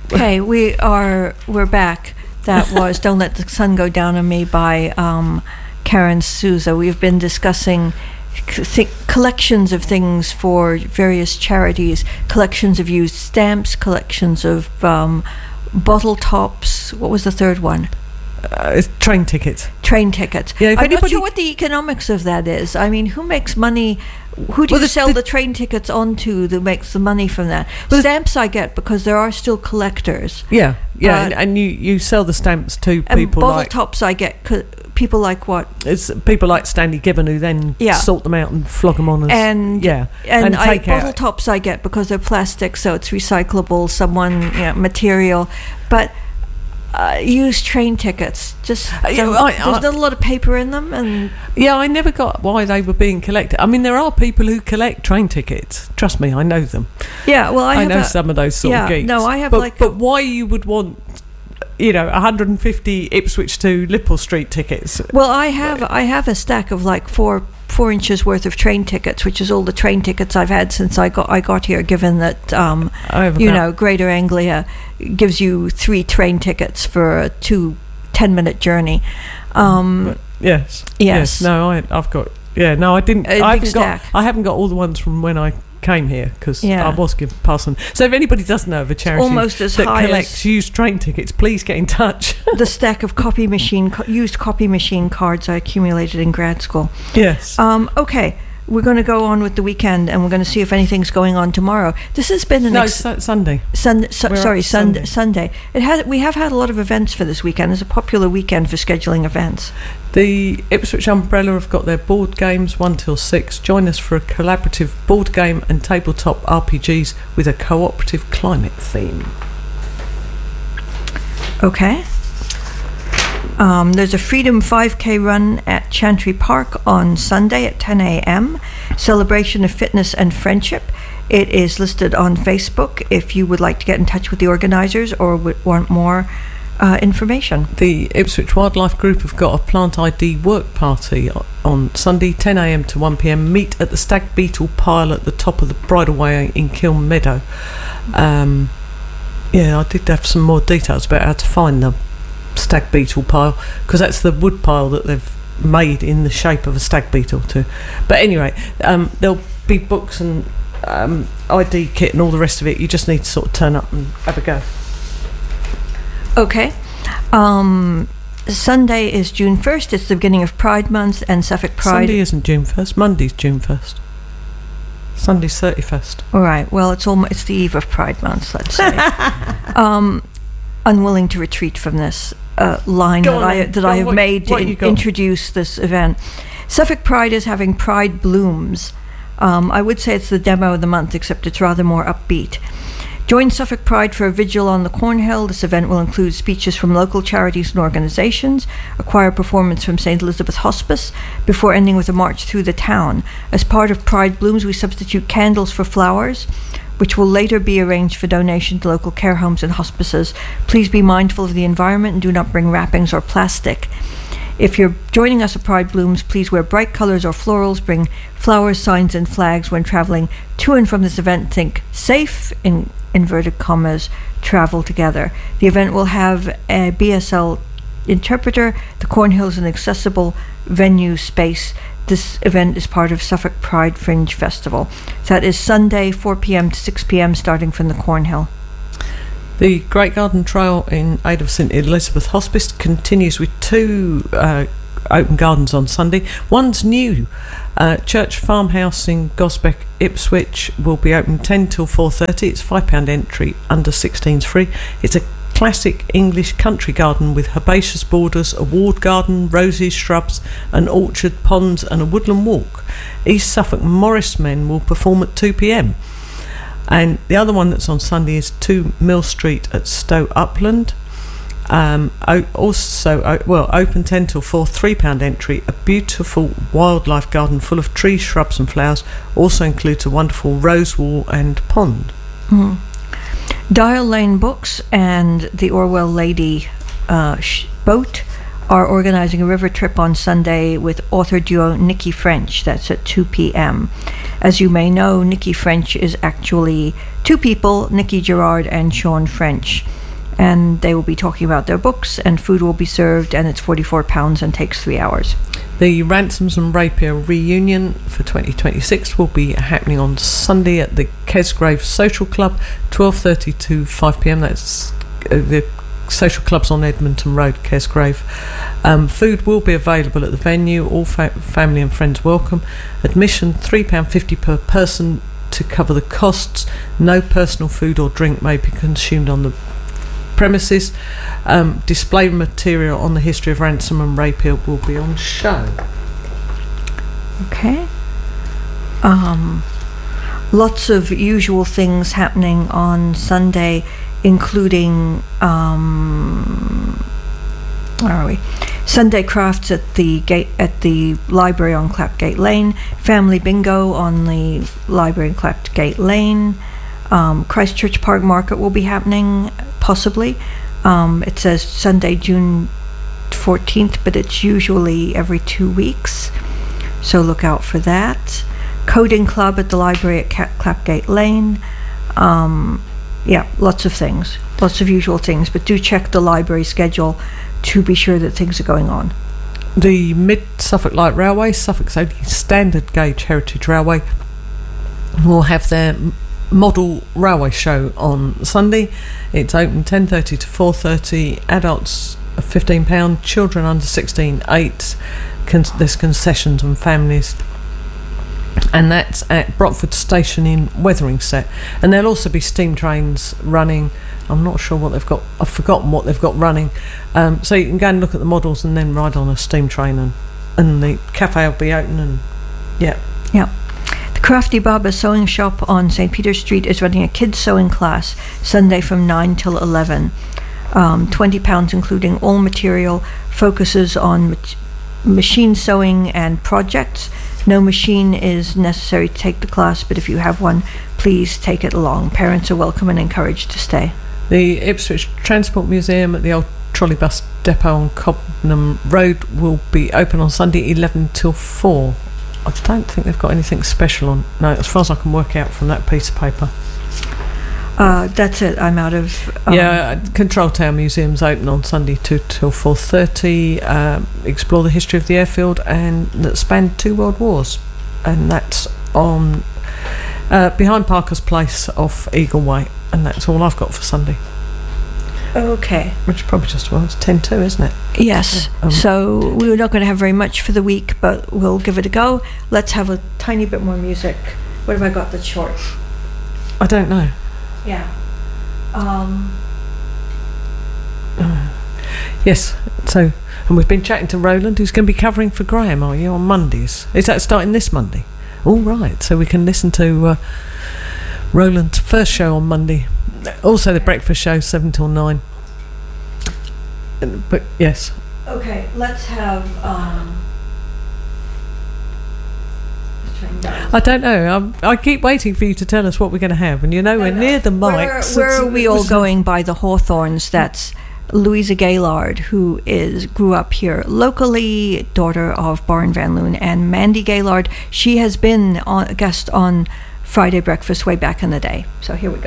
Okay, we're back. That was "Don't Let the Sun Go Down on Me" by Karen Souza. We've been discussing collections of things for various charities, collections of used stamps, collections of bottle tops. What was the third one? Train tickets. Train tickets. Yeah, I'm not sure what the economics of that is. I mean, who makes money? Who do you sell the train tickets onto that makes the money from that? Stamps I get because there are still collectors. Yeah, and you sell the stamps to people bottle like... tops I get... People like what? It's people like Stanley Gibbon who then sort them out and flog them on. And bottle tops I get because they're plastic, so it's recyclable, material. But used train tickets, there's not a lot of paper in them. And I never got why they were being collected. I mean, there are people who collect train tickets. Trust me, I know them. Yeah, well, I know some of those sort of geeks. No, I have but why you would want 150 Ipswich to Liverpool Street tickets? Well, I have a stack of like four inches worth of train tickets, which is all the train tickets I've had since I got here. Given that Greater Anglia gives you 3 train tickets for a 10-minute journey. Yes. No, I've got. Yeah, no, I didn't. I haven't got all the ones from when I came here because I was passing. So if anybody does know of a charity that collects used train tickets, please get in touch. The stack of used copy machine cards I accumulated in grad school. Yes. Okay, we're going to go on with the weekend, and we're going to see if anything's going on tomorrow. This has been Sunday. Sunday. We have had a lot of events for this weekend. It's a popular weekend for scheduling events. The Ipswich Umbrella have got their board games 1 till 6. Join us for a collaborative board game and tabletop RPGs with a cooperative climate theme. Okay. There's a Freedom 5K run at Chantry Park on Sunday at 10 a.m. Celebration of fitness and friendship. It is listed on Facebook if you would like to get in touch with the organisers or would want more information. The Ipswich Wildlife Group have got a plant ID work party on Sunday 10 a.m. to 1 p.m. Meet at the Stag Beetle pile at the top of the Bridleway in Kiln Meadow. I did have some more details about how to find the Stag Beetle pile, because that's the wood pile that they've made in the shape of a stag beetle too. But anyway, there'll be books and ID kit and all the rest of it. You just need to sort of turn up and have a go. Okay. Sunday is June 1st. It's the beginning of Pride Month, and Suffolk Pride... Sunday isn't June 1st. Monday's June 1st. Sunday's 31st. All right. Well, it's the eve of Pride Month, let's say. Unwilling to retreat from this line that I have made to introduce this event. Suffolk Pride is having Pride Blooms. I would say it's the demo of the month, except it's rather more upbeat. Join Suffolk Pride for a vigil on the Cornhill. This event will include speeches from local charities and organisations, a choir performance from St. Elizabeth Hospice, before ending with a march through the town. As part of Pride Blooms, we substitute candles for flowers, which will later be arranged for donation to local care homes and hospices. Please be mindful of the environment and do not bring wrappings or plastic. If you're joining us at Pride Blooms, please wear bright colours or florals, bring flowers, signs and flags when travelling to and from this event. Think safe, in inverted commas, travel together. The event will have a BSL interpreter. The Cornhill is an accessible venue space. This event is part of Suffolk Pride Fringe Festival. So that is Sunday, 4 p.m. to 6 p.m, starting from the Cornhill. The Great Garden Trail in aid of St. Elizabeth Hospice continues with 2 open gardens on Sunday. One's new. Church Farmhouse in Gosbeck, Ipswich, will be open 10 till 4:30. It's £5 entry, under 16s free. It's a classic English country garden with herbaceous borders, a walled garden, roses, shrubs, an orchard, ponds and a woodland walk. East Suffolk Morris Men will perform at 2 p.m. And the other one that's on Sunday is 2 Mill Street at Stow Upland. Open 10 till 4, £3 entry. A beautiful wildlife garden full of trees, shrubs and flowers. Also includes a wonderful rose wall and pond. Dial Lane Books and the Orwell Lady boat are organising a river trip on Sunday with author duo Nikki French. That's at 2 p.m. As you may know, Nikki French is actually two people, Nikki Gerard and Sean French. And they will be talking about their books, and food will be served, and it's £44 and takes 3 hours. The Ransoms and Rapier reunion for 2026 will be happening on Sunday at the Kesgrave Social Club, 12:30 to 5 p.m. That's the social clubs on Edmonton Road, Kesgrave. Food will be available at the venue. All family and friends welcome. Admission £3.50 per person to cover the costs. No personal food or drink may be consumed on the premises. Display material on the history of Ransom and Rapier will be on show. Okay. Lots of usual things happening on Sunday, including where are we? Sunday crafts at the library on Clapgate Lane. Family bingo on the library in Clapgate Lane. Christchurch Park Market will be happening, possibly. It says Sunday, June 14th, but it's usually every 2 weeks, so look out for that. Coding Club at the library at Clapgate Lane. Lots of things, lots of usual things, but do check the library schedule to be sure that things are going on. The Mid-Suffolk Light Railway, Suffolk's only standard gauge heritage railway, will have their model railway show on Sunday. It's open 10:30 to 4:30. Adults £15, children under 16 8. There's concessions and families, and that's at Brockford Station in Wetheringset. And there'll also be steam trains running. I'm not sure what they've got. I've forgotten what they've got running. So you can go and look at the models and then ride on a steam train, and the cafe will be open. And yeah. The Crafty Baba Sewing Shop on St. Peter Street is running a kids sewing class Sunday from 9 till 11. £20 including all material, focuses on machine sewing and projects. No machine is necessary to take the class, but if you have one, please take it along. Parents are welcome and encouraged to stay. The Ipswich Transport Museum at the old trolley bus depot on Cobham Road will be open on Sunday 11 till 4. I don't think they've got anything special on. No, as far as I can work out from that piece of paper. That's it. I'm out of... Control Tower Museum's open on Sunday 2 till 4:30. Explore the history of the airfield and that spanned 2 world wars. And that's on behind Parker's Place off Eagle Way. And that's all I've got for Sunday. Okay. Which is probably just, it's 10-2, isn't it? Yes. So we're not going to have very much for the week, but we'll give it a go. Let's have a tiny bit more music. What have I got that's short? I don't know. Yeah. Yes. So, and we've been chatting to Roland, who's going to be covering for Graham, are you, on Mondays? Is that starting this Monday? All right. So we can listen to Roland's first show on Monday. Also the breakfast show 7 till 9. But yes. Okay, let's have I don't know. I keep waiting for you to tell us what we're going to have, and we're near the mics. Where are we all going by the Hawthorns? That's Louisa Gaylard, who grew up here locally, daughter of Barn Van Loon, and Mandy Gaylard. She has been a guest on Friday Breakfast way back in the day. So here we go.